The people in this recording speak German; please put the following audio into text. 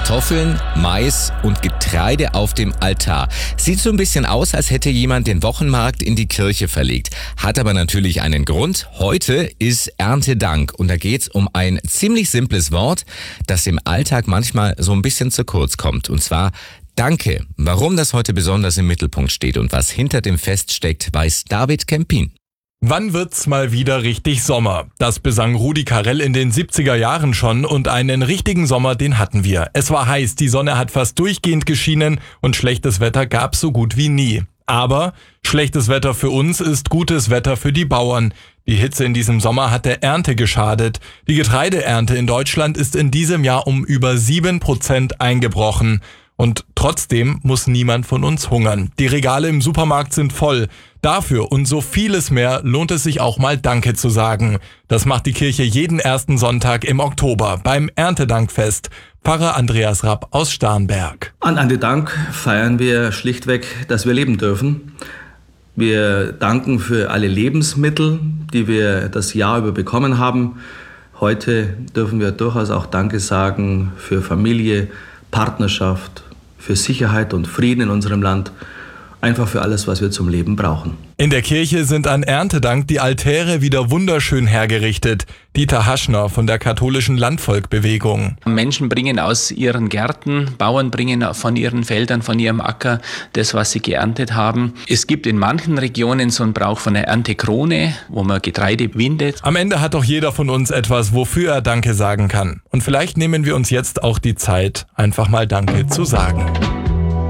Kartoffeln, Mais und Getreide auf dem Altar. Sieht so ein bisschen aus, als hätte jemand den Wochenmarkt in die Kirche verlegt. Hat aber natürlich einen Grund. Heute ist Erntedank und da geht's um ein ziemlich simples Wort, das im Alltag manchmal so ein bisschen zu kurz kommt. Und zwar Danke. Warum das heute besonders im Mittelpunkt steht und was hinter dem Fest steckt, weiß David Kempin. Wann wird's mal wieder richtig Sommer? Das besang Rudi Carrell in den 70er Jahren schon und einen richtigen Sommer, den hatten wir. Es war heiß, die Sonne hat fast durchgehend geschienen und schlechtes Wetter gab's so gut wie nie. Aber schlechtes Wetter für uns ist gutes Wetter für die Bauern. Die Hitze in diesem Sommer hat der Ernte geschadet. Die Getreideernte in Deutschland ist in diesem Jahr um über 7% eingebrochen. Und trotzdem muss niemand von uns hungern. Die Regale im Supermarkt sind voll. Dafür und so vieles mehr lohnt es sich auch mal Danke zu sagen. Das macht die Kirche jeden ersten Sonntag im Oktober beim Erntedankfest. Pfarrer Andreas Rapp aus Starnberg. An Erntedank feiern wir schlichtweg, dass wir leben dürfen. Wir danken für alle Lebensmittel, die wir das Jahr über bekommen haben. Heute dürfen wir durchaus auch Danke sagen für Familie, Partnerschaft, für Sicherheit und Frieden in unserem Land, einfach für alles, was wir zum Leben brauchen. In der Kirche sind an Erntedank die Altäre wieder wunderschön hergerichtet. Dieter Haschner von der katholischen Landvolkbewegung. Menschen bringen aus ihren Gärten, Bauern bringen von ihren Feldern, von ihrem Acker das, was sie geerntet haben. Es gibt in manchen Regionen so einen Brauch von einer Erntekrone, wo man Getreide windet. Am Ende hat doch jeder von uns etwas, wofür er Danke sagen kann. Und vielleicht nehmen wir uns jetzt auch die Zeit, einfach mal Danke zu sagen.